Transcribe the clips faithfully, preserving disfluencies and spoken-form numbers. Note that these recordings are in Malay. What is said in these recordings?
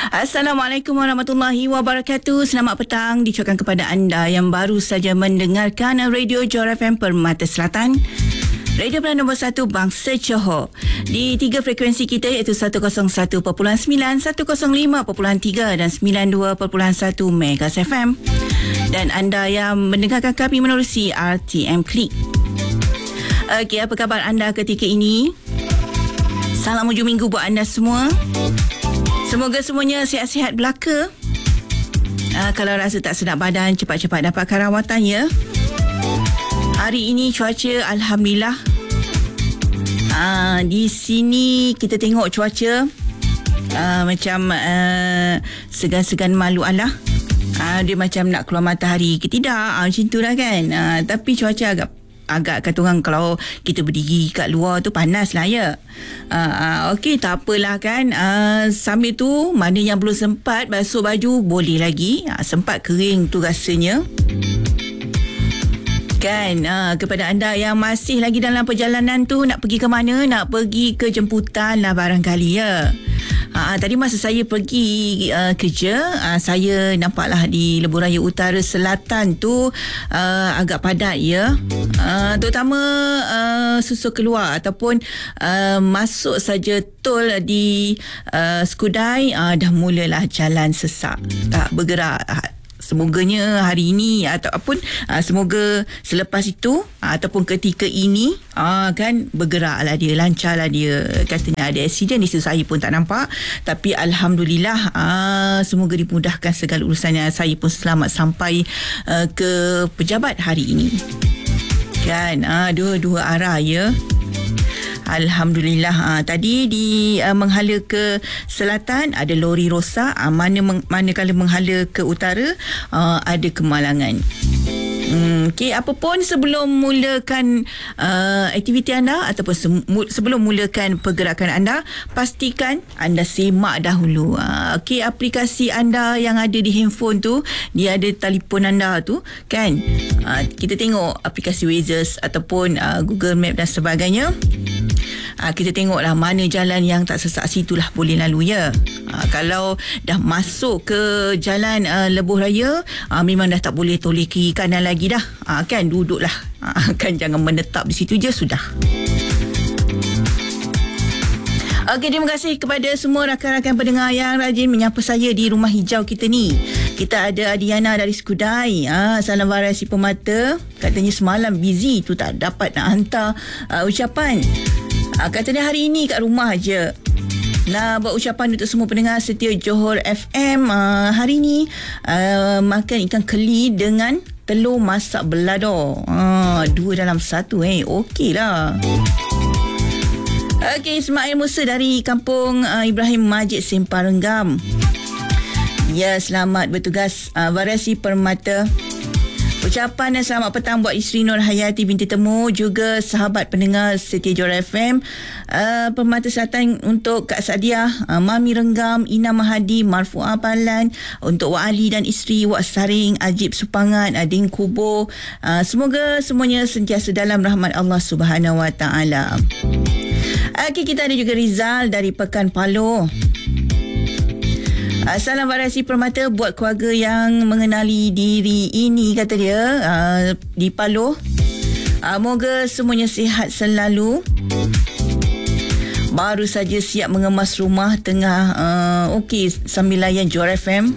Assalamualaikum warahmatullahi wabarakatuh. Selamat petang diucapkan kepada anda yang baru saja mendengarkan Radio Johor F M Permata Selatan, radio pilihan nombor satu bangsa Johor. Di tiga frekuensi kita iaitu seratus satu perpuluhan sembilan, seratus lima perpuluhan tiga dan sembilan puluh dua perpuluhan satu Megas F M. Dan anda yang mendengarkan kami menerusi R T M Klik. Okey, apa khabar anda ketika ini? Salam hujung minggu buat anda semua. Semoga semuanya sihat-sihat belaka. Uh, kalau rasa tak sedap badan, cepat-cepat dapatkan rawatan ya. Hari ini cuaca Alhamdulillah. Uh, di sini kita tengok cuaca uh, macam uh, segan-segan malu Allah. Uh, dia macam nak keluar matahari ke tidak. Uh, macam tu lah kan. Uh, tapi cuaca agak agak kata orang kalau kita berdiri kat luar tu panas lah ya. Uh, uh, Okey, tak apalah kan. Uh, sambil tu mana yang belum sempat basuh baju boleh lagi. Uh, sempat kering tu rasanya. Kan, uh, kepada anda yang masih lagi dalam perjalanan tu nak pergi ke mana? Nak pergi ke jemputan lah barangkali ya. Uh, tadi masa saya pergi uh, kerja, uh, saya nampaklah di Lebuh Raya Utara Selatan tu uh, agak padat ya. Uh, terutama uh, susu keluar ataupun uh, masuk saja tol di uh, Skudai uh, dah mulalah jalan sesak, tak bergerak. Semoganya hari ini ataupun uh, semoga selepas itu uh, ataupun ketika ini uh, kan bergeraklah dia, lancarlah dia. Katanya ada aksiden, di situ saya pun tak nampak, tapi Alhamdulillah uh, semoga dimudahkan segala urusannya. Saya pun selamat sampai uh, ke pejabat hari ini kan. Uh, dua-dua arah ya. Alhamdulillah. Ha, tadi di uh, menghala ke selatan ada lori rosak, uh, mana meng, manakala menghala ke utara uh, ada kemalangan. Hmm, okay, apa pun sebelum mulakan uh, aktiviti anda ataupun se- sebelum mulakan pergerakan anda, pastikan anda semak dahulu. Uh, okay, aplikasi anda yang ada di handphone tu, dia ada telefon anda tu kan. Uh, kita tengok aplikasi Waze ataupun uh, Google Map dan sebagainya. Ha, kita tengoklah mana jalan yang tak sesak, situlah boleh lalu ya. Ha, kalau dah masuk ke jalan uh, Lebuh Raya, ha, memang dah tak boleh toleh kiri kanan lagi dah. Ha, kan duduklah. Ha, kan jangan menetap di situ je sudah. Okey, terima kasih kepada semua rakan-rakan pendengar yang rajin menyapa saya di rumah hijau kita ni. Kita ada Adiana dari Skudai. Ah, salam variasi Permata. Katanya semalam busy tu tak dapat nak hantar uh, ucapan. Ah, katanya hari ini kat rumah je. Nak buat ucapan untuk semua pendengar setia Johor F M. Uh, hari ni uh, makan ikan keli dengan telur masak belado. Uh, dua dalam satu eh. Okey lah. Okey, Ismail Musa dari kampung uh, Ibrahim Majid Sempang Renggam. Ya, selamat bertugas uh, variasi Permata. Ucapan dan selamat petang buat isteri Nur Hayati binti Temu, juga sahabat pendengar setia Johor F M uh, Permata Selatan, untuk Kak Sadiah, uh, Mami Renggam, Ina Mahadi, Marfuah Palan, untuk Wak Ali dan isteri, Wak Saring, Ajib Supangat, Ading Kubo. Uh, semoga semuanya sentiasa dalam rahmat Allah Subhanahu Wa Taala. Okey, kita ada juga Rizal dari Pekan Paloh. Salam variasi Permata buat keluarga yang mengenali diri ini, kata dia, uh, di Paloh. Uh, moga semuanya sihat selalu. Baru saja siap mengemas rumah tengah uh, okey sambil layan Johor F M.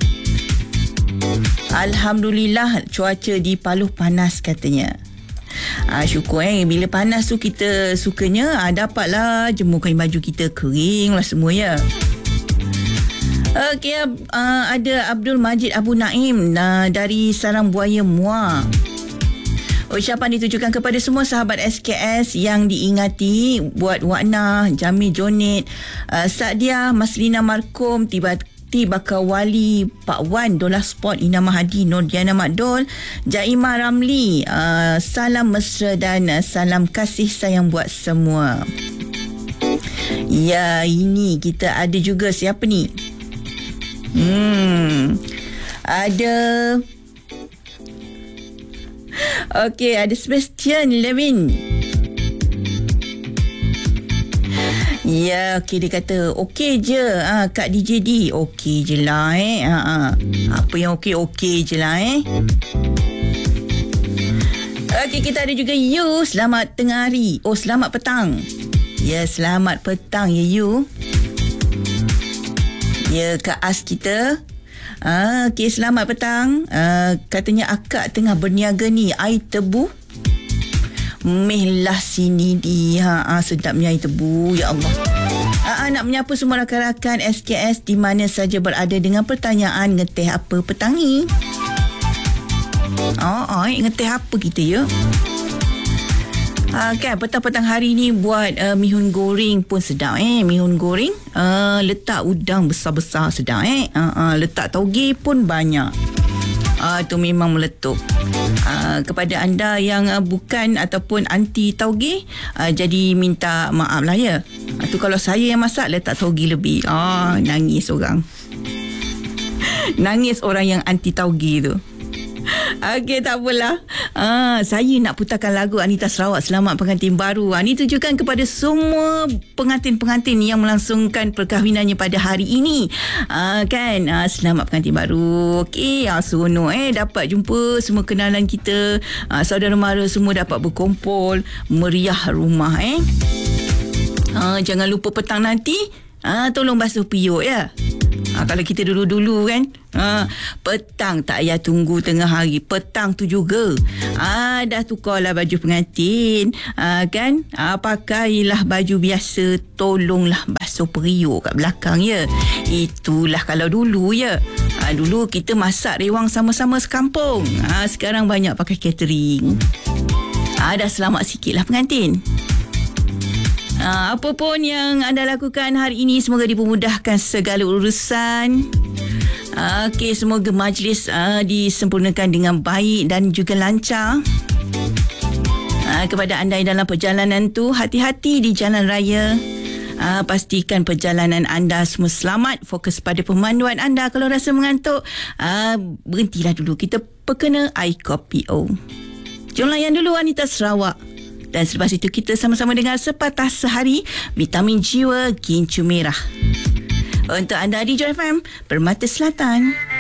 Alhamdulillah cuaca di Paloh panas katanya. Ah, syukur eh, bila panas tu kita sukanya ah, dapatlah jemur kain baju kita, kering lah semua ya. Okey, uh, ada Abdul Majid Abu Naim uh, dari Sarang Buaya Muar. Ucapan ditujukan kepada semua sahabat S K S yang diingati, buat Wakna, Jamil Jonet, uh, Sadiah, Maslina Markom, Tiba Bakar Wali, Pak Wan, Dola Sport, Ina Mahadi, Nur Diana Makdol, Jaimah Ramli. Uh, salam mesra dan uh, salam kasih sayang buat semua. Ya, ini kita ada juga siapa ni? Hmm, ada. Okey, ada Sebastian Levin. Ya, okey, dia kata okey je ha, Kak D J D. Okey je lah eh. Ha, ha. Apa yang okey, okey je lah eh. Okey, kita ada juga you. Selamat tengah hari. Oh, selamat petang. Ya, selamat petang ya you. Ya, Kak As kita. Ah, okey, selamat petang. Ah, katanya akak tengah berniaga ni air tebu. Mehlah sini dia. Ha, sedapnya air tebu. Ya Allah. Ha, nak menyapa semua rakan-rakan S K S di mana saja berada dengan pertanyaan ngeteh apa petang ni. Oh, oh ngeteh apa kita ya? Ha, kan petang-petang hari ni buat uh, mihun goreng pun sedap eh. Mihun goreng uh, letak udang besar-besar sedap eh. Uh, uh, letak tauge pun banyak. Ah, uh, tu memang meletup. Uh, kepada anda yang uh, bukan ataupun anti tauge, uh, jadi minta maaf lah ya. Uh, tu kalau saya yang masak letak tauge lebih. Ah, nangis orang. Nangis orang yang anti tauge tu. Okey, tak apalah. Ah, saya nak putarkan lagu Anita Sarawak Selamat Pengantin Baru. Ah, ini tujukan kepada semua pengantin-pengantin yang melangsungkan perkahwinannya pada hari ini. Ah, kan? Ah, selamat pengantin baru. Okey, ah, seronok eh dapat jumpa semua kenalan kita. Ah, saudara mara semua dapat berkumpul, meriah rumah eh. Ah, jangan lupa petang nanti ah, tolong basuh piuk ya. Ha, kalau kita dulu-dulu kan ha, petang tak payah tunggu tengah hari. Petang tu juga ha, dah tukarlah baju pengantin ha, kan ha, pakailah baju biasa. Tolonglah basuh periuk kat belakang ya. Itulah kalau dulu ya. ha, Dulu kita masak rewang sama-sama sekampung. ha, Sekarang banyak pakai catering. ha, Dah selamat sikit lah pengantin. Uh, apa pun yang anda lakukan hari ini, semoga dipermudahkan segala urusan. Uh, Okey, semoga majlis uh, disempurnakan dengan baik dan juga lancar. Uh, kepada anda yang dalam perjalanan tu, hati-hati di jalan raya. Uh, pastikan perjalanan anda semua selamat. Fokus pada pemanduan anda. Kalau rasa mengantuk, uh, berhentilah dulu. Kita perkena air kopi. Oh. Jom layan dulu Anita Sarawak. Dan selepas itu kita sama-sama dengar Sepatah Sehari, Vitamin Jiwa Gincu Merah. Untuk anda di Joy F M, Permata Selatan.